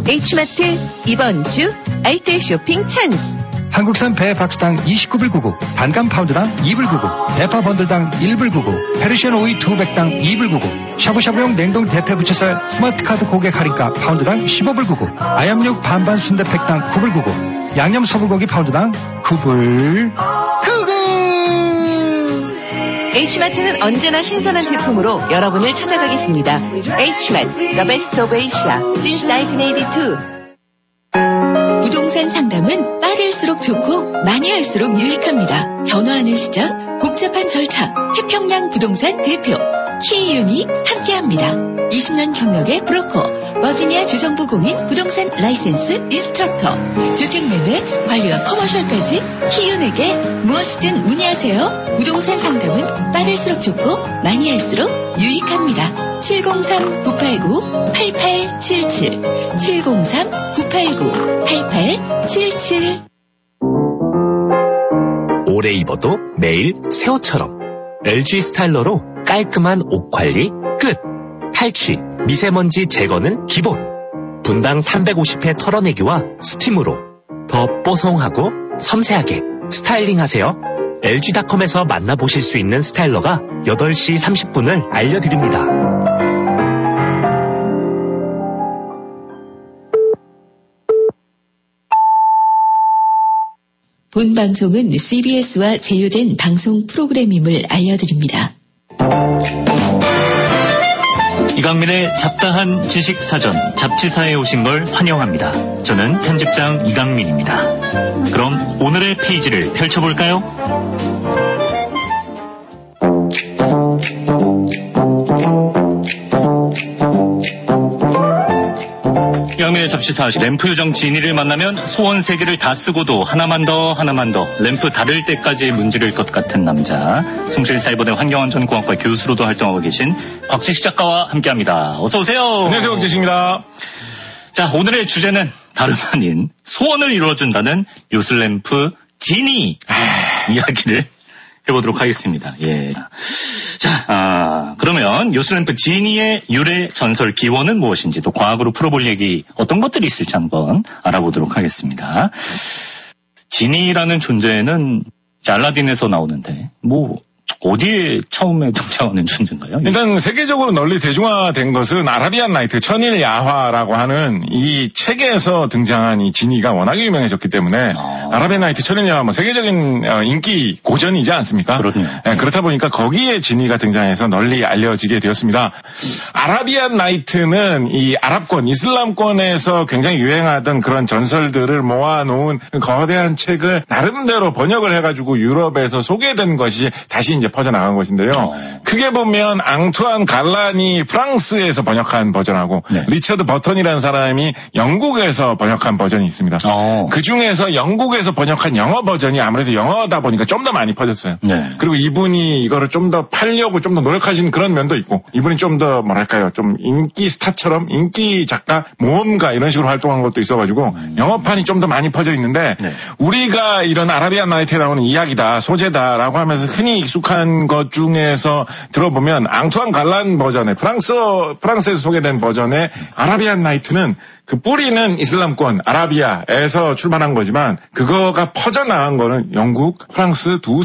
H마트 이번 주 알뜰 쇼핑 찬스. 한국산 배 박스당 29불 99, 단감 파운드당 2불 99, 대파 번들당 1불 99, 페르시안 오이 200당 2불 99, 샤브샤브용 냉동 대패 부채살 스마트카드 고객 할인가 파운드당 15불 99, 아얌육 반반 순대팩당 9불 99, 양념 소불고기 파운드당 9불 99. H마트는 언제나 신선한 제품으로 여러분을 찾아가겠습니다. H마트, The Best of Asia, since 1982. 부동산 상담은 빠를수록 좋고 많이 할수록 유익합니다. 변화하는 시장, 복잡한 절차, 태평양 부동산 대표 키이윤이 함께합니다. 20년 경력의 브로커, 버지니아 주정부 공인 부동산 라이센스 인스트럭터, 주택매매, 관리와 커머셜까지 키이윤에게 무엇이든 문의하세요. 부동산 상담은 빠를수록 좋고 많이 할수록 유익합니다. 703-989-8877 703-989-8877 오래 입어도 매일 새 옷처럼 LG 스타일러로 깔끔한 옷 관리 끝. 탈취, 미세먼지 제거는 기본. 분당 350회 털어내기와 스팀으로 더 뽀송하고 섬세하게 스타일링하세요. LG닷컴에서 만나보실 수 있는 스타일러가 8시 30분을 알려드립니다. 본 방송은 CBS와 제휴된 방송 프로그램임을 알려드립니다. 이강민의 잡다한 지식사전 잡지사에 오신 걸 환영합니다. 저는 편집장 이강민입니다. 그럼 오늘의 페이지를 펼쳐볼까요? 이강민의 잡지사 램프 요정 지니를 만나면 소원 3개를 다 쓰고도 하나만 더 램프 닳을 때까지 문지를 것 같은 남자, 숭실사이버대 환경안전공학과 교수로도 활동하고 계신 곽지식 작가와 함께합니다. 어서 오세요. 안녕하세요, 곽지식입니다. 자, 오늘의 주제는 다름 아닌 소원을 이루어준다는 요술램프 지니 이야기를 해보도록 하겠습니다. 예. 자, 그러면 요술램프 지니의 유래, 전설, 기원은 무엇인지, 또 과학으로 풀어볼 얘기 어떤 것들이 있을지 한번 알아보도록 하겠습니다. 지니라는 존재는 알라딘에서 나오는데 어디에 처음에 등장하는 존재인가요? 일단 세계적으로 널리 대중화된 것은 아라비안 나이트, 천일 야화라고 하는 이 책에서 등장한 이 지니가 워낙에 유명해졌기 때문에 아라비안 나이트, 천일 야화 세계적인 인기 고전이지 않습니까? 그렇군요. 네, 그렇다 보니까 거기에 지니가 등장해서 널리 알려지게 되었습니다. 아라비안 나이트는 이 아랍권, 이슬람권에서 굉장히 유행하던 그런 전설들을 모아놓은 거대한 책을 나름대로 번역을 해가지고 유럽에서 소개된 것이 다시 이제 퍼져나간 것인데요. 크게 보면 앙투안 갈란이 프랑스에서 번역한 버전하고 리처드 버턴이라는 사람이 영국에서 번역한 버전이 있습니다. 그 중에서 영국에서 번역한 영어 버전이 아무래도 영어다 보니까 좀 더 많이 퍼졌어요. 그리고 이분이 이거를 좀 더 팔려고 좀 더 노력하신 그런 면도 있고, 이분이 좀 더 좀 인기 스타처럼 인기 작가, 모험가 이런 식으로 활동한 것도 있어가지고 영어판이 좀 더 많이 퍼져 있는데 우리가 이런 아라비안 나이트에 나오는 이야기다, 소재다라고 하면서 흔히 익숙한 것 중에서 들어보면 앙투안 갈란 버전의 프랑스에서 소개된 버전의 아라비안 나이트는 그 뿌리는 이슬람권 아라비아에서 출발한 거지만 이거가 퍼져나간 거는 영국, 프랑스 두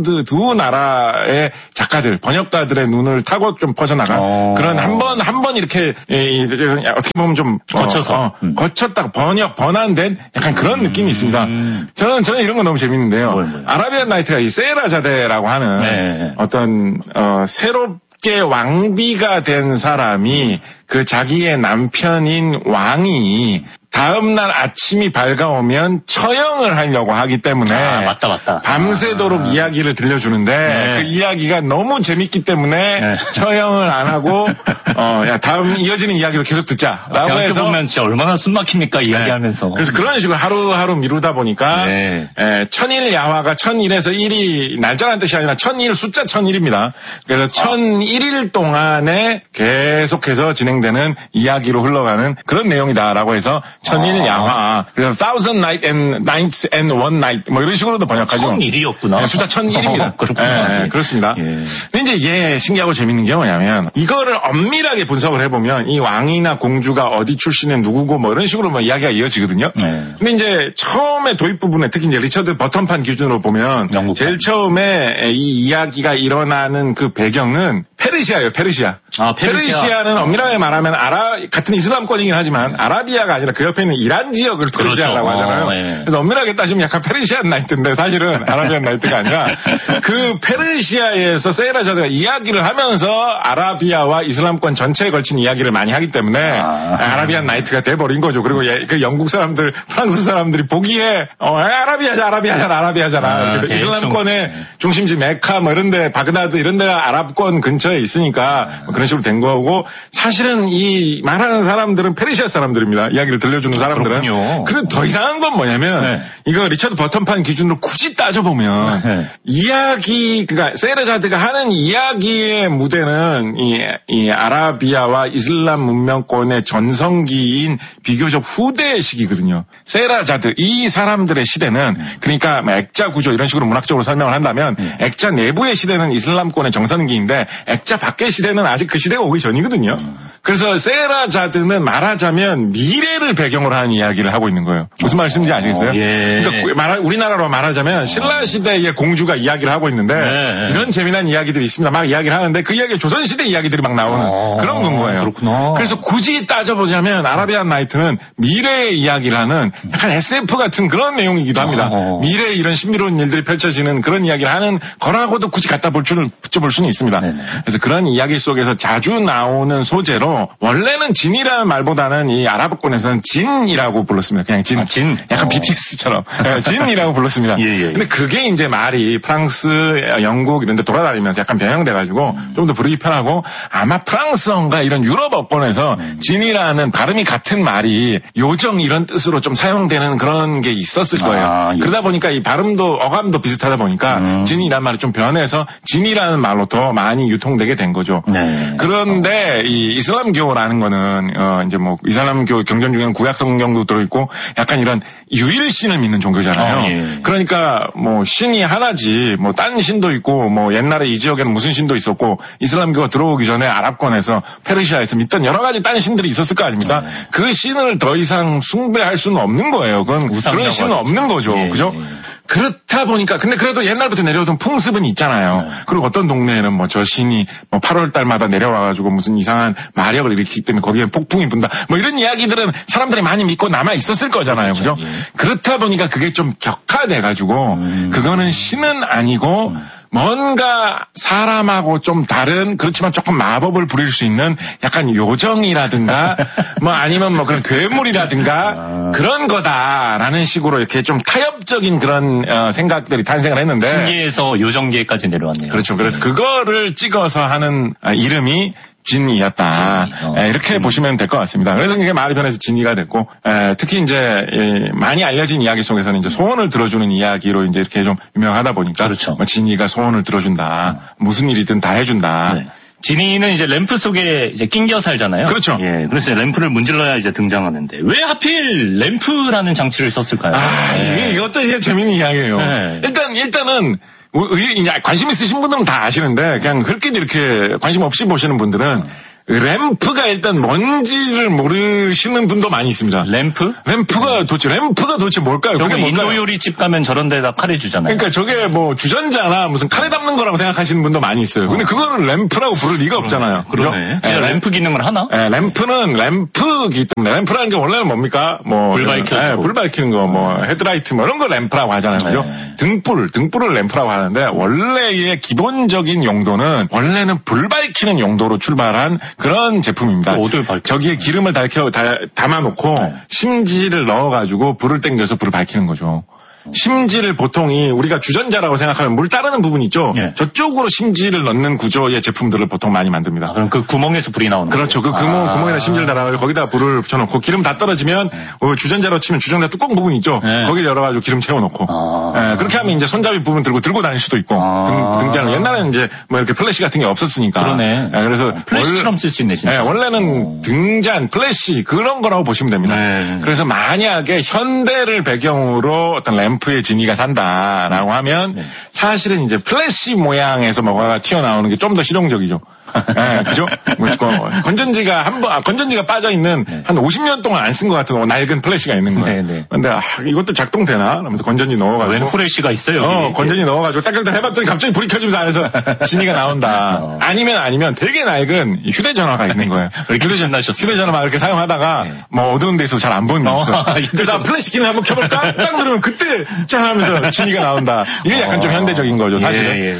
나라의 작가들, 번역가들의 눈을 타고 좀 퍼져나간 그런 한 번 이렇게 어떻게 보면 좀 거쳤다가 번안된 약간 그런 느낌이 있습니다. 저는 이런 거 너무 재밌는데요. 아라비안 나이트가 이 세라자데라고 하는 어떤 새롭게 왕비가 된 사람이 그 자기의 남편인 왕이 다음날 아침이 밝아오면 처형을 하려고 하기 때문에 맞다. 밤새도록 이야기를 들려주는데 그 이야기가 너무 재밌기 때문에 처형을 안 하고 다음 이어지는 이야기도 계속 듣자라고 해서 보면 진짜 얼마나 숨막힙니까 이야기하면서. 그래서 그런 식으로 하루하루 미루다 보니까 천일 야화가 1001에서 1이 날짜라는 뜻이 아니라 1001 숫자 1001입니다. 그래서 1001일 동안에 계속해서 진행되는 이야기로 흘러가는 그런 내용이다라고 해서 천일 양화. 그래서 thousand nights and one night 뭐 이런 식으로도 번역하죠. 1001이었구나. 네, 숫자 1001입니다. 그렇구나. 네, 그렇습니다. 예. 근데 이제 이게 신기하고 재밌는 게 뭐냐면 이거를 엄밀하게 분석을 해보면 이 왕이나 공주가 어디 출신의 누구고 뭐 이런 식으로 뭐 이야기가 이어지거든요. 네. 근데 이제 처음에 도입 부분에 특히 이제 리처드 버턴판 기준으로 보면 영국판. 제일 처음에 이 이야기가 일어나는 그 배경은 페르시아예요. 페르시아. 페르시아는 엄밀하게 말하면 같은 이슬람권이긴 하지만 아라비아가 아니라 그 옆에 있는 이란 지역을 페르시아라고 그렇죠. 하잖아요. 네. 그래서 엄밀하게 따지면 약간 페르시안 나이트인데 사실은 아라비안 나이트가 아니라 그 페르시아에서 세라자드가 이야기를 하면서 아라비아와 이슬람권 전체에 걸친 이야기를 많이 하기 때문에 아라비안 나이트가 돼버린 거죠. 그리고 그 영국 사람들, 프랑스 사람들이 보기에 아라비아잖아. 이슬람권의 중심지 메카 뭐 이런데 바그다드 이런 데가 아랍권 근처에 있으니까 뭐 그런 식으로 된 거고 사실은 이 말하는 사람들은 페르시아 사람들입니다. 이야기를 들려주는 사람들은. 그런데 더 이상한 건 뭐냐면 이거 리처드 버턴판 기준으로 굳이 따져보면 그러니까 세라자드가 하는 이야기의 무대는 이 아라비아와 이슬람 문명권의 전성기인 비교적 후대의 시기거든요. 세라자드 이 사람들의 시대는 그러니까 액자 구조 이런 식으로 문학적으로 설명을 한다면 액자 내부의 시대는 이슬람권의 정성기인데 액자 밖의 시대는 아직 그 시대가 오기 전이거든요. 그래서 세라자드는 말하자면 미래를 배경으로 하는 이야기를 하고 있는 거예요. 무슨 말씀인지 아시겠어요? 그러니까 우리나라로 말하자면 신라 시대의 공주가 이야기를 하고 있는데 이런 재미난 이야기들이 있습니다. 막 이야기를 하는데 그 이야기 조선 시대 이야기들이 막 나오는 그런 건 거예요. 그렇구나. 그래서 굳이 따져보자면 아라비안 나이트는 미래의 이야기를 하는 약간 SF 같은 그런 내용이기도 합니다. 미래의 이런 신비로운 일들이 펼쳐지는 그런 이야기를 하는 거라고도 굳이 갖다 붙여볼 수는 있습니다. 그래서 그런 이야기 속에서 자주 나오는 소재로 원래는 진이라는 말보다는 이 아랍권에서는 진이라고 불렀습니다. 그냥 진. 약간 BTS처럼. 진이라고 불렀습니다. 근데 그게 이제 말이 프랑스, 영국 이런 데 돌아다니면서 약간 변형돼가지고 좀 더 부르기 편하고 아마 프랑스어인가 이런 유럽 어권에서 진이라는 발음이 같은 말이 요정 이런 뜻으로 좀 사용되는 그런 게 있었을 거예요. 그러다 보니까 이 발음도 어감도 비슷하다 보니까 진이라는 말이 좀 변해서 진이라는 말로 더 많이 유통되게 된 거죠. 그런데 이 이슬람교라는 거는 이제 뭐 이슬람교 경전 중에는 구약 성경도 들어있고 약간 이런 유일신을 믿는 종교잖아요. 그러니까 뭐 신이 하나지 뭐 딴 신도 있고 뭐 옛날에 이 지역에는 무슨 신도 있었고 이슬람교가 들어오기 전에 아랍권에서 페르시아에서 믿던 여러 가지 딴 신들이 있었을 거 아닙니까? 그 신을 더 이상 숭배할 수는 없는 거예요. 그런 신은 없는 거죠. 그죠? 그렇다 보니까 근데 그래도 옛날부터 내려오던 풍습은 있잖아요. 그리고 어떤 동네에는 뭐 저 신이 뭐 8월 달마다 내려와가지고 무슨 이상한 마력을 일으키기 때문에 거기에 폭풍이 분다. 뭐 이런 이야기들은 사람들이 많이 믿고 남아 있었을 거잖아요. 그죠? 그렇다 보니까 그게 좀 격화돼가지고 그거는 신은 아니고 뭔가 사람하고 좀 다른 그렇지만 조금 마법을 부릴 수 있는 약간 요정이라든가 뭐 아니면 뭐 그런 괴물이라든가 그런 거다라는 식으로 이렇게 좀 타협적인 그런 생각들이 탄생을 했는데 신기에서 요정계까지 내려왔네요. 그렇죠. 그래서 그거를 찍어서 하는 이름이 진이었다. 이렇게 보시면 될 것 같습니다. 그래서 이게 말이 변해서 진이가 됐고, 특히 이제 많이 알려진 이야기 속에서는 이제 소원을 들어주는 이야기로 이제 이렇게 좀 유명하다 보니까, 그렇죠. 뭐 진이가 소원을 들어준다, 무슨 일이든 다 해준다. 지니는 이제 램프 속에 이제 낀겨 살잖아요. 그렇죠. 그래서 램프를 문질러야 이제 등장하는데 왜 하필 램프라는 장치를 썼을까요? 이것도 이제 재밌는 이야기예요. 일단은 관심 있으신 분들은 다 아시는데 그냥 그렇게 이렇게 관심 없이 보시는 분들은 램프가 일단 뭔지를 모르시는 분도 많이 있습니다. 램프가 도대체 뭘까요? 저게 인도 요리집 가면 저런 데다 카레 주잖아요. 그러니까 저게 뭐 주전자나 무슨 카레 담는 거라고 생각하시는 분도 많이 있어요. 근데 그거를 램프라고 부를 리가 없잖아요. 그러네. 진짜 램프 기능을 하나? 램프는 램프기 때문에 램프라는 게 원래는 뭡니까? 뭐 불 밝히는 불 밝히는 거, 뭐 헤드라이트 뭐 이런 거 램프라고 하잖아요. 그죠? 등불을 램프라고 하는데 원래의 기본적인 용도는 원래는 불 밝히는 용도로 출발한 그런 제품입니다. 저기에 기름을 담아놓고 심지를 넣어가지고 불을 땡겨서 불을 밝히는 거죠. 심지를 보통 우리가 주전자라고 생각하면 물 따르는 부분 있죠. 예. 저쪽으로 심지를 넣는 구조의 제품들을 보통 많이 만듭니다. 그럼 그 구멍에서 불이 나오는 거죠? 그렇죠. 그 구멍에다 심지를 달아가지고 거기다 불을 붙여놓고 기름 다 떨어지면 주전자로 치면 주전자 뚜껑 부분 있죠. 거기 열어가지고 기름 채워놓고 그렇게 하면 이제 손잡이 부분 들고 다닐 수도 있고 등장을 옛날에는 이제 뭐 이렇게 플래시 같은 게 없었으니까. 그러네. 그래서 플래시처럼 쓸 수 있네 진짜. 원래는 등잔 플래시 그런 거라고 보시면 됩니다. 그래서 만약에 현대를 배경으로 어떤 램프의 진이가 산다라고 하면 사실은 이제 플래시 모양에서 뭐가 튀어나오는 게 좀 더 실용적이죠. 네, 그죠? 건전지가 건전지가 빠져있는 한 50년 동안 안 쓴 것 같은 낡은 플래시가 있는 거예요. 근데 이것도 작동되나? 그러면서 건전지 넣어가지고. 웬 플래시가 있어요? 여기. 건전지 넣어가지고 딱딱딱 해봤더니 갑자기 불이 켜지면서 안에서 진이가 나온다. 아니면 되게 낡은 휴대전화가 있는 거예요. 휴대전화 막 이렇게 사용하다가 뭐 어두운 데서 잘 안 보이는 게 있어. 그래서 플래시 기능 한번 켜볼까? 딱 누르면 그때 짠 하면서 진이가 나온다. 이게 약간 좀 현대적인 거죠, 사실은.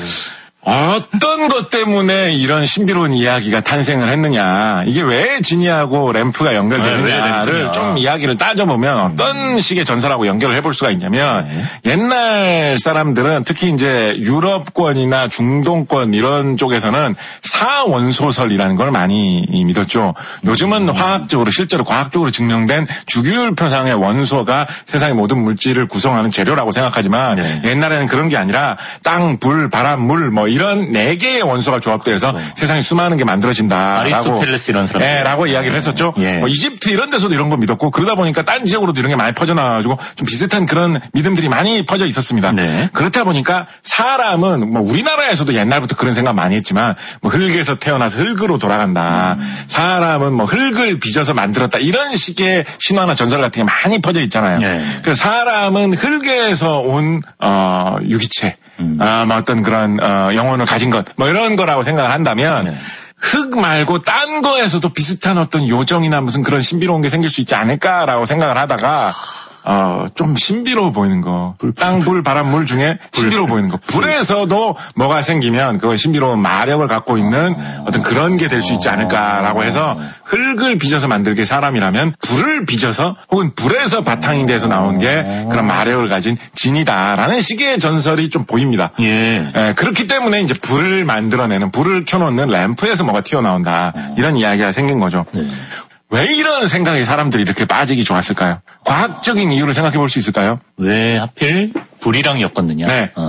어떤 것 때문에 이런 신비로운 이야기가 탄생을 했느냐, 이게 왜 진이하고 램프가 연결되느냐를 좀 이야기를 따져보면 어떤 식의 전설하고 연결을 해볼 수가 있냐면 옛날 사람들은 특히 이제 유럽권이나 중동권 이런 쪽에서는 사원소설이라는 걸 많이 믿었죠. 요즘은 화학적으로 실제로 과학적으로 증명된 주기율표상의 원소가 세상의 모든 물질을 구성하는 재료라고 생각하지만 옛날에는 그런 게 아니라 땅, 불, 바람, 물 이런 4개의 원소가 조합돼서 세상에 수많은 게 만들어진다. 아리스토텔레스 이런 사람. 라고 이야기를 했었죠. 이집트 이런 데서도 이런 거 믿었고 그러다 보니까 딴 지역으로도 이런 게 많이 퍼져나와가지고 좀 비슷한 그런 믿음들이 많이 퍼져 있었습니다. 그렇다 보니까 사람은 우리나라에서도 옛날부터 그런 생각 많이 했지만 흙에서 태어나서 흙으로 돌아간다. 사람은 흙을 빚어서 만들었다. 이런 식의 신화나 전설 같은 게 많이 퍼져 있잖아요. 그래서 사람은 흙에서 온 유기체. 어떤 그런 영혼을 가진 것 이런 거라고 생각을 한다면 흙 말고 딴 거에서도 비슷한 어떤 요정이나 무슨 그런 신비로운 게 생길 수 있지 않을까라고 생각을 하다가 좀 신비로워 보이는 거. 땅, 불, 바람, 물 중에 신비로워 보이는 거. 불에서도 뭐가 생기면 그건 신비로운 마력을 갖고 있는 어떤 그런 게 될 수 있지 않을까라고 해서 흙을 빚어서 만들게 사람이라면 불을 빚어서 혹은 불에서 바탕이 돼서 나온 게 그런 마력을 가진 진이다라는 식의 전설이 좀 보입니다. 그렇기 때문에 이제 불을 만들어내는, 불을 켜놓는 램프에서 뭐가 튀어나온다. 이런 이야기가 생긴 거죠. 왜 이런 생각에 사람들이 이렇게 빠지기 좋았을까요? 과학적인 이유를 생각해 볼 수 있을까요? 왜 하필 불이랑 엮었느냐?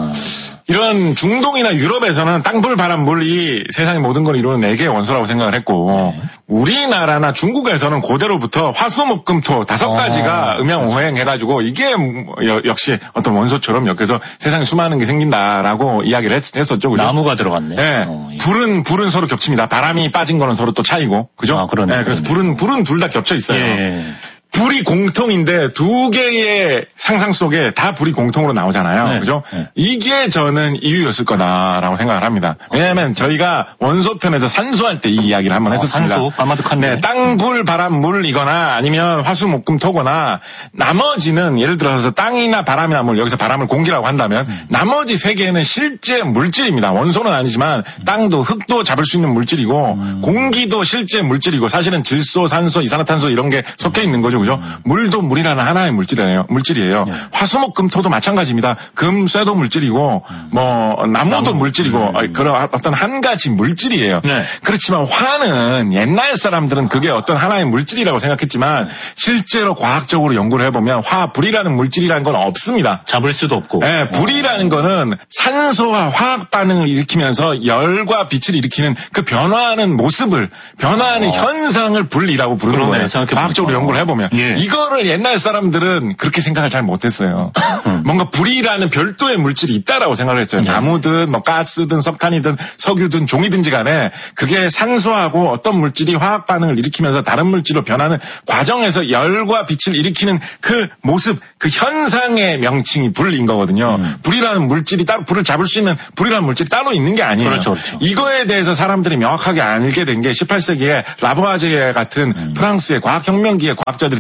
이런 중동이나 유럽에서는 땅, 불, 바람, 물이 세상의 모든 걸 이루는 4개의 원소라고 생각을 했고 우리나라나 중국에서는 고대로부터 화수, 목, 금, 토 5가지가 음양오행해가지고 이게 역시 어떤 원소처럼 엮여서 세상에 수많은 게 생긴다라고 이야기를 했었죠. 그죠? 나무가 들어갔네. 불은 서로 겹칩니다. 바람이 빠진 거는 서로 또 차이고, 그죠? 그러네. 그래서 불은 둘 다 겹쳐 있어요. 불이 공통인데 2개의 상상 속에 다 불이 공통으로 나오잖아요. 그죠? 이게 저는 이유였을 거다라고 생각을 합니다. 왜냐하면 저희가 원소편에서 산소할 때 이 이야기를 한번 했었습니다. 산소? 까마득한데. 땅, 불, 바람, 물이거나 아니면 화수, 목, 금, 토거나 나머지는 예를 들어서 땅이나 바람이나 물, 여기서 바람을 공기라고 한다면 나머지 3개는 실제 물질입니다. 원소는 아니지만 땅도 흙도 잡을 수 있는 물질이고 공기도 실제 물질이고 사실은 질소, 산소, 이산화탄소 이런 게 섞여 있는 거죠. 그죠? 물도 물이라는 하나의 물질이에요. 화수목금토도 마찬가지입니다. 금, 쇠도 물질이고, 나무도 물질이고, 그런 어떤 한 가지 물질이에요. 그렇지만 화는 옛날 사람들은 그게 어떤 하나의 물질이라고 생각했지만, 실제로 과학적으로 연구를 해보면 불이라는 물질이라는 건 없습니다. 잡을 수도 없고. 불이라는 거는 산소와 화학 반응을 일으키면서 열과 빛을 일으키는 그 변화하는 모습을, 변화하는 현상을 불이라고 부르는 거예요. 과학적으로 연구를 해보면. 이거를 옛날 사람들은 그렇게 생각을 잘 못했어요. 뭔가 불이라는 별도의 물질이 있다라고 생각을 했어요. 나무든 가스든 석탄이든 석유든 종이든지 간에 그게 산소하고 어떤 물질이 화학 반응을 일으키면서 다른 물질로 변하는 과정에서 열과 빛을 일으키는 그 모습, 그 현상의 명칭이 불인 거거든요. 불이라는 물질이 따로, 불을 잡을 수 있는 불이라는 물질이 따로 있는 게 아니에요. 그렇죠. 이거에 대해서 사람들이 명확하게 알게 된 게 18세기에 라보아제 같은 프랑스의 과학혁명기의 과학자들이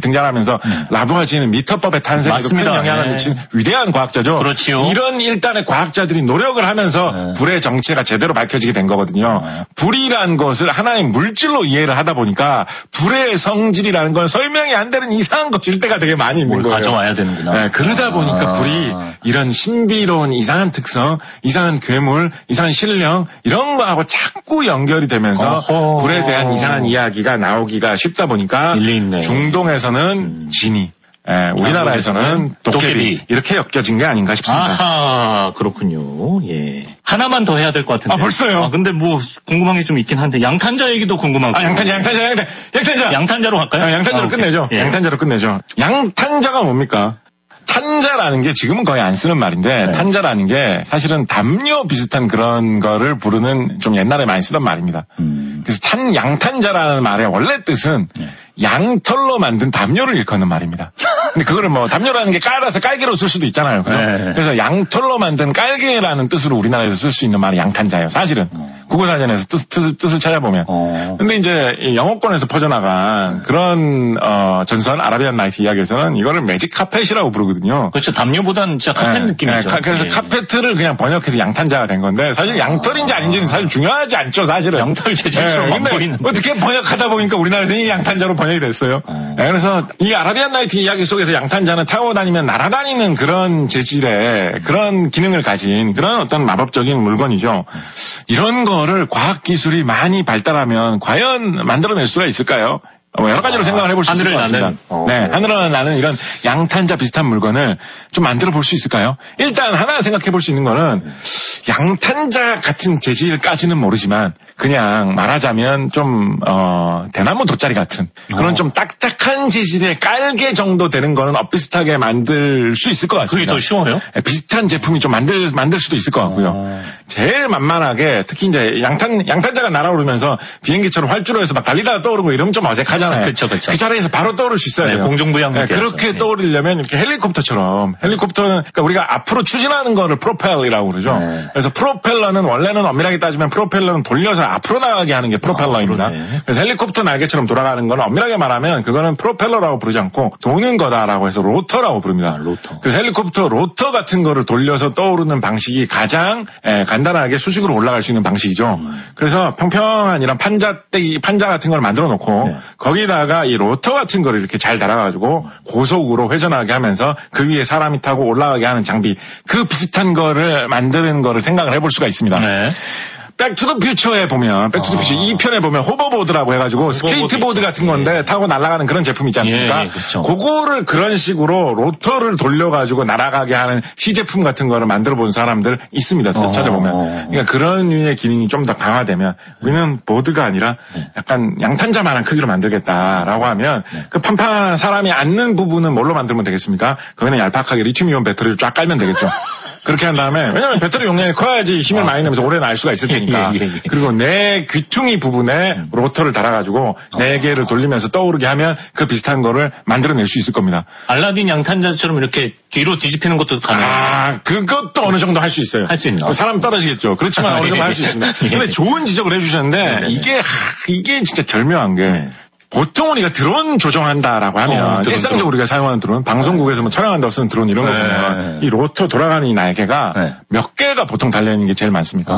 등장하면서 라부아지는 미터법의 탄생에도 큰 영향을 미친 위대한 과학자죠. 그렇지요. 이런 일단의 과학자들이 노력을 하면서 불의 정체가 제대로 밝혀지게 된 거거든요. 불이라는 것을 하나의 물질로 이해를 하다 보니까 불의 성질이라는 건 설명이 안 되는 이상한 것일 때가 되게 많이 있는 거예요. 가져와야 되는구나. 네, 그러다 보니까 불이 이런 신비로운 이상한 특성, 이상한 괴물, 이상한 신령 이런 거하고 자꾸 연결이 되면서 불에 대한 이상한 이야기가 나오기가 쉽다 보니까 중동에서는 진이, 우리나라에서는 도깨비 이렇게 엮여진 게 아닌가 싶습니다. 아하, 그렇군요. 예. 하나만 더 해야 될 것 같은데. 아, 벌써요? 근데 뭐 궁금한 게 좀 있긴 한데 양탄자 얘기도 궁금하고. 양탄자로 갈까요? 양탄자로 끝내죠. 예. 양탄자로 끝내죠. 양탄자가 뭡니까? 탄자라는 게 지금은 거의 안 쓰는 말인데 탄자라는 게 사실은 담요 비슷한 그런 거를 부르는 좀 옛날에 많이 쓰던 말입니다. 그래서 양탄자라는 말의 원래 뜻은 양털로 만든 담요를 일컫는 말입니다. 근데 그거를 뭐 담요라는 게 깔아서 깔개로 쓸 수도 있잖아요. 그죠? 그래서 양털로 만든 깔개라는 뜻으로 우리나라에서 쓸 수 있는 말이 양탄자예요. 사실은 국어사전에서 뜻을 찾아보면. 근데 이제 이 영어권에서 퍼져나간 그런 전선 아라비안 나이트 이야기에서는 이거를 매직 카펫이라고 부르거든요. 그렇죠. 담요보다는 진짜 카펫 느낌이죠. 그래서 카페트를 그냥 번역해서 양탄자가 된 건데 사실 양털인지 아닌지는 사실 중요하지 않죠. 사실은. 양털 재질처럼 안 보이는. 어떻게 번역하다 보니까 우리나라에서 이 양탄자로 번역이 됐어요. 그래서 이 아라비안 나이트 이야기 속에서 양탄자는 타고 다니면 날아다니는 그런 재질의 그런 기능을 가진 그런 어떤 마법적인 물건이죠. 이런 거를 과학기술이 많이 발달하면 과연 만들어낼 수가 있을까요? 여러 가지로 생각을 해볼 수 있을 것 같습니다. 네, 하늘을 나는 이런 양탄자 비슷한 물건을 좀 만들어 볼 수 있을까요? 일단 하나 생각해 볼 수 있는 거는 양탄자 같은 재질까지는 모르지만 그냥 말하자면 좀 대나무 돗자리 같은 그런 좀 딱딱한 재질의 깔개 정도 되는 거는 비슷하게 만들 수 있을 것 같습니다. 그게 더 쉬워요? 비슷한 제품이 좀 만들 수도 있을 것 같고요. 제일 만만하게 특히 이제 양탄자가 날아오르면서 비행기처럼 활주로 해서 막 달리다가 떠오르고 이러면 좀 어색하잖아요. 그렇죠. 그 자리에서 바로 떠오를 수 있어야 돼요. 공중부양. 그렇게 떠오르려면 이렇게 헬리콥터처럼 헬리콥터는 그러니까 우리가 앞으로 추진하는 거를 프로펠러라고 그러죠. 그래서 프로펠러는 원래는 엄밀하게 따지면 프로펠러는 돌려서 앞으로 나가게 하는 게 프로펠러입니다. 그래서 헬리콥터 날개처럼 돌아가는 거는 엄밀하게 말하면 그거는 프로펠러라고 부르지 않고 도는 거다라고 해서 로터라고 부릅니다. 로터. 그래서 헬리콥터 로터 같은 거를 돌려서 떠오르는 방식이 가장 간단하게 수직으로 올라갈 수 있는 방식이죠. 그래서 평평한 이런 판자 같은 걸 만들어 놓고 거기다가 이 로터 같은 거를 이렇게 잘 달아가지고 고속으로 회전하게 하면서 그 위에 사람이 타고 올라가게 하는 장비 그 비슷한 거를 만드는 거를 생각을 해볼 수가 있습니다. 백투더퓨처에 보면 백투더퓨처 2편에 보면 호버보드라고 해가지고 스케이트보드 같은 건데 타고 날아가는 그런 제품 있지 않습니까? 그렇죠. 그거를 그런 식으로 로터를 돌려가지고 날아가게 하는 시제품 같은 거를 만들어 본 사람들 있습니다. 찾아보면. 그러니까 그런 류의 기능이 좀 더 강화되면 우리는 보드가 아니라 약간 양탄자만한 크기로 만들겠다라고 하면 그 판판한 사람이 앉는 부분은 뭘로 만들면 되겠습니까? 거기는 얄팍하게 리튬이온 배터리를 쫙 깔면 되겠죠. 그렇게 한 다음에 왜냐면 배터리 용량이 커야지 힘을 많이 내면서 오래 날 수가 있을 테니까. 그리고 내 귀퉁이 부분에 로터를 달아가지고 4개를 돌리면서 떠오르게 하면 그 비슷한 거를 만들어낼 수 있을 겁니다. 알라딘 양탄자처럼 이렇게 뒤로 뒤집히는 것도 가능해요? 그것도 어느 정도 할 수 있어요. 할 수 있나? 사람 떨어지겠죠. 그렇지만 어느 정도 할 수 있습니다. 근데 좋은 지적을 해주셨는데 이게 진짜 절묘한 게 보통 우리가 드론 조종한다라고 하면 일상적으로 우리가 사용하는 드론, 방송국에서 뭐 촬영한다고 쓰는 드론 이런 거 보면 이 로터 돌아가는 이 날개가 몇 개가 보통 달려있는 게 제일 많습니까?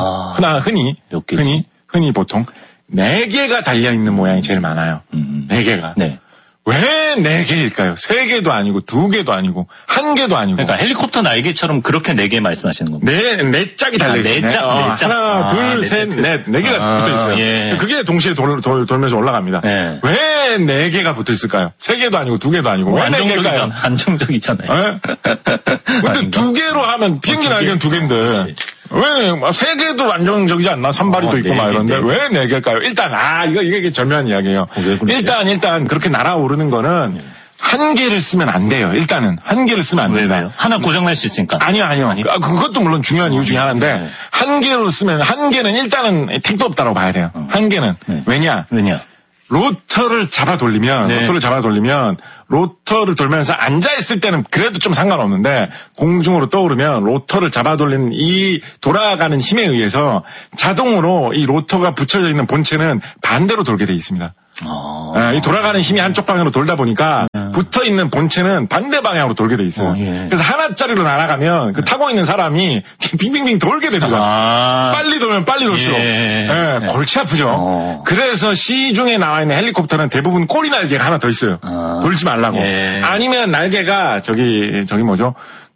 흔히 보통 4개가 달려있는 모양이 제일 많아요. 4개가. 왜 4개일까요? 3개도 아니고 2개도 아니고 1개도 아니고. 그러니까 헬리콥터 날개처럼 그렇게 4개 말씀하시는 겁니다. 네 짝이 달려있어요. 4짝. 하나, 둘, 셋, 넷. 4개가 붙어있어요. 그게 동시에 돌면서 올라갑니다. 왜 4개가 붙어있을까요? 3개도 아니고 2개도 아니고. 왜 4개일까요? 안정적이잖아요. 근데 2개로 하면 비행기 날개는 2개인데. 왜 3개도 안정적이지 않나? 산발이도 있고 막 이런데 왜 4개일까요? 일단 이게 절묘한 이야기예요. 일단 그렇게 날아오르는 거는 1개를 쓰면 안 돼요. 일단은 1개를 쓰면 안 돼요. 하나 고장날 수 있으니까. 아니요. 그것도 물론 중요한 이유 중에 하나인데 1개로 쓰면 1개는 일단은 택도 없다고 봐야 돼요. 1개는 왜냐? 로터를 잡아 돌리면 로터를 돌면서 앉아있을 때는 그래도 좀 상관없는데 공중으로 떠오르면 로터를 잡아 돌리는 이 돌아가는 힘에 의해서 자동으로 이 로터가 붙여져 있는 본체는 반대로 돌게 돼 있습니다. 이 돌아가는 힘이 한쪽 방향으로 돌다 보니까 붙어 있는 본체는 반대 방향으로 돌게 돼 있어요. 예. 그래서 하나짜리로 날아가면 그 타고 있는 사람이 빙빙빙 돌게 됩니다. 빨리 돌면 빨리 돌수록 골치 아프죠. 그래서 시중에 나와 있는 헬리콥터는 대부분 꼬리 날개가 하나 더 있어요. 돌지 말라고. 아니면 날개가 저기 뭐죠?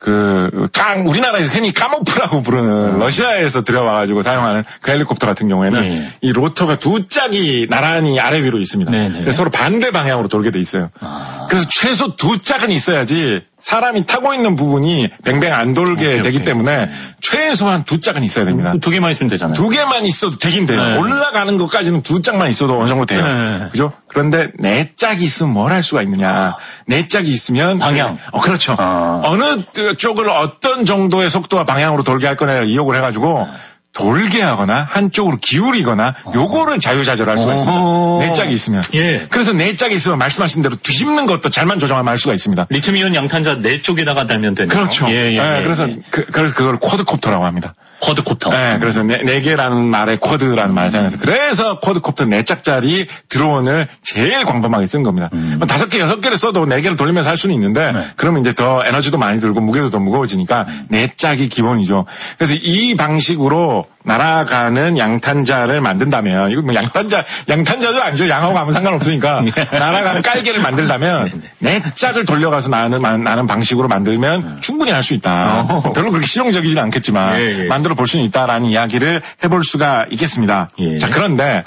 우리나라에서 흔히 카모프라고 부르는 러시아에서 들여와가지고 사용하는 그 헬리콥터 같은 경우에는 이 로터가 두 짝이 나란히 아래 위로 있습니다. 그래서 서로 반대 방향으로 돌게 돼 있어요. 그래서 최소 두 짝은 있어야지 사람이 타고 있는 부분이 뱅뱅 안 돌게 되기 때문에 최소한 두 짝은 있어야 됩니다. 두 개만 있으면 되잖아요. 두 개만 있어도 되긴 돼요. 올라가는 것까지는 두 짝만 있어도 어느 정도 돼요. 그죠? 그런데 네 짝이 있으면 뭘 할 수가 있느냐. 네 짝이 있으면 방향. 그렇죠. 어느 쪽을 어떤 정도의 속도와 방향으로 돌게 할 거냐를 이용을 해가지고 돌게 하거나 한쪽으로 기울이거나 요거를 자유자재로 할 수가 있습니다. 네 짝이 있으면. 그래서 네 짝이 있으면 말씀하신 대로 뒤집는 것도 잘만 조정하면 할 수가 있습니다. 리튬이온 양탄자 네 쪽에다가 달면 되네요. 그렇죠. 그래서 그걸 쿼드콥터라고 합니다. 쿼드콥터. 그래서 네 개라는 말에 쿼드라는 말을 사용해서 그래서 쿼드콥터 4짝짜리 드론을 제일 광범하게 쓴 겁니다. 5개, 6개를 써도 4개를 돌리면서 할 수는 있는데 그러면 이제 더 에너지도 많이 들고 무게도 더 무거워지니까 4짝이 기본이죠. 그래서 이 방식으로 날아가는 양탄자를 만든다면 이거 뭐 양탄자도 아니죠. 양하고 아무 상관없으니까 날아가는 깔개를 만들다면 4짝을 돌려가서 나는 방식으로 만들면 충분히 할 수 있다. 별로 그렇게 실용적이지는 않겠지만 만들어 볼 수는 있다라는 이야기를 해볼 수가 있겠습니다. 자, 그런데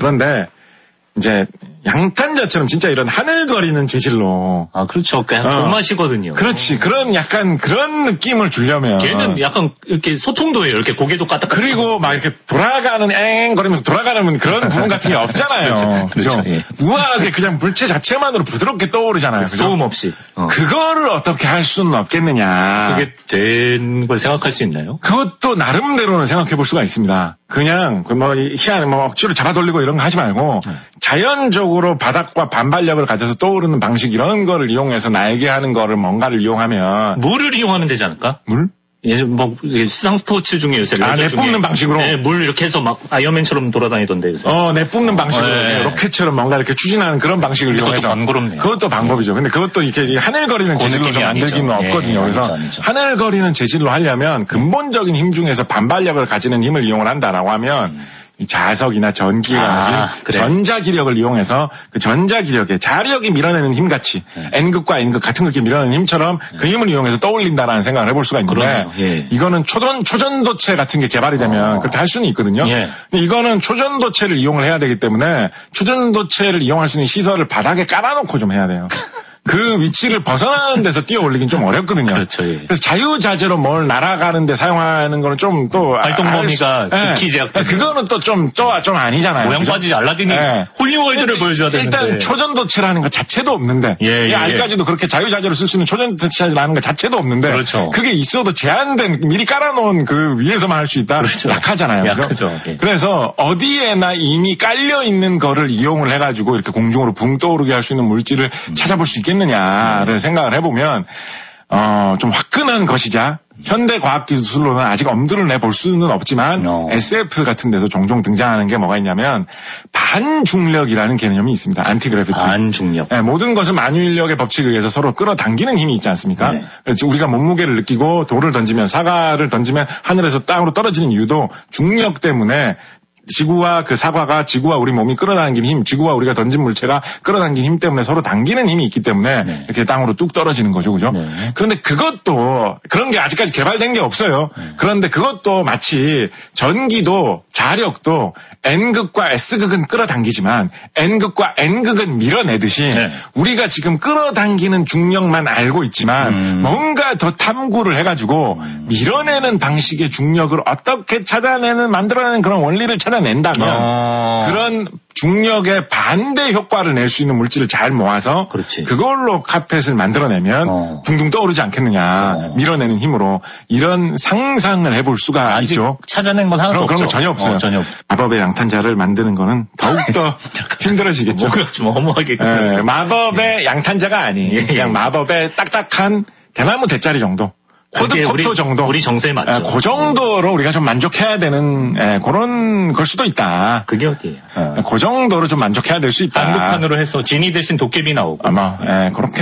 이제 양탄자처럼 진짜 이런 하늘거리는 재질로. 그렇죠. 그냥 손맛이거든요. 그렇지. 그런 약간 그런 느낌을 주려면. 걔는 약간 이렇게 소통도 해요. 이렇게 고개도 까딱. 그리고 막 이렇게 돌아가는 거리면서 돌아가는 그런 부분 같은 게 없잖아요. 그렇죠. 우아하게 그냥 물체 자체만으로 부드럽게 떠오르잖아요. 그죠? 소음 없이. 그거를 어떻게 할 수는 없겠느냐. 그게 된 걸 생각할 수 있나요? 그것도 나름대로는 생각해 볼 수가 있습니다. 그냥 억지로 잡아 돌리고 이런 거 하지 말고 자연적으로 바닥과 반발력을 가져서 떠오르는 방식 이런 거를 이용해서 날개 하는 거를 뭔가를 이용하면 물을 이용하면 되지 않을까? 물? 수상 스포츠 중에 요새 내뿜는 방식으로? 네, 물 이렇게 해서 막 아이언맨처럼 돌아다니던데 요새. 내뿜는 방식으로 로켓처럼 뭔가 이렇게 추진하는 그런 방식을 이용해서. 번거롭네요. 그것도 방법이죠. 근데 그것도 이렇게 하늘거리는 재질로 좀 만들기는 없거든요. 그래서 하늘거리는 재질로 하려면 근본적인 힘 중에서 반발력을 가지는 힘을 이용을 한다라고 하면 자석이나 전기가 전자기력을 이용해서 그 전자기력에 자력이 밀어내는 힘같이 N극과 N극 같은 극이 밀어내는 힘처럼 그 힘을 이용해서 떠올린다라는 생각을 해볼 수가 있는데 이거는 초전도체 같은 게 개발이 되면 그렇게 할 수는 있거든요. 근데 이거는 초전도체를 이용을 해야 되기 때문에 초전도체를 이용할 수 있는 시설을 바닥에 깔아놓고 좀 해야 돼요. 그 위치를 벗어나는 데서 뛰어 올리긴 좀 어렵거든요. 그렇죠. 그래서 자유자재로 뭘 날아가는 데 사용하는 거는 좀 또 활동 범위가 극히 제약돼. 그거는 또 좀 아니잖아요. 모양 빠지지 알라딘이 홀리월드를 보여줘야 되는데. 일단 초전도체라는 것 자체도 없는데 아직까지도 그렇게 자유자재로 쓸 수 있는 초전도체라는 것 자체도 없는데 그게 있어도 제한된 미리 깔아놓은 그 위에서만 할 수 있다. 그렇죠. 약하잖아요. 약하죠. 그래서 어디에나 이미 깔려 있는 거를 이용을 해가지고 이렇게 공중으로 붕 떠오르게 할 수 있는 물질을 찾아볼 수 있겠느냐를 생각을 해보면 좀 화끈한 것이자 현대 과학기술로는 아직 엄두를 내볼 수는 없지만 SF 같은 데서 종종 등장하는 게 뭐가 있냐면 반중력이라는 개념이 있습니다. 안티그래피티. 반중력. 모든 것은 만유인력의 법칙에 의해서 서로 끌어당기는 힘이 있지 않습니까? 그래서 우리가 몸무게를 느끼고 돌을 던지면 사과를 던지면 하늘에서 땅으로 떨어지는 이유도 중력 때문에 지구와 그 사과가 지구와 우리 몸이 끌어당긴 힘, 지구와 우리가 던진 물체가 끌어당긴 힘 때문에 서로 당기는 힘이 있기 때문에 이렇게 땅으로 뚝 떨어지는 거죠, 그죠? 그런데 그것도 그런 게 아직까지 개발된 게 없어요. 그런데 그것도 마치 전기도 자력도 N극과 S극은 끌어당기지만 N극과 N극은 밀어내듯이 우리가 지금 끌어당기는 중력만 알고 있지만 뭔가 더 탐구를 해가지고 밀어내는 방식의 중력을 어떻게 만들어내는 그런 원리를 찾아낸다면 그런 중력의 반대 효과를 낼 수 있는 물질을 잘 모아서 그걸로 카펫을 만들어내면 둥둥 떠오르지 않겠느냐. 밀어내는 힘으로 이런 상상을 해볼 수가 있죠. 찾아낸 건 하나도 없죠. 그런 건 전혀 없어요. 전혀 마법의 양탄자를 만드는 거는 더욱더 힘들어지겠죠. 허무하게. 마법의 양탄자가 아닌 그냥 마법의 딱딱한 대나무 대짜리 정도. 쿼드콥터 정도. 우리 정서에 맞죠. 그 정도로 우리가 좀 만족해야 되는 그런 걸 수도 있다. 그게 어디예요? 그 정도로 좀 만족해야 될 수 있다. 한국판으로 해서 지니 대신 도깨비 나오고. 아마 그렇게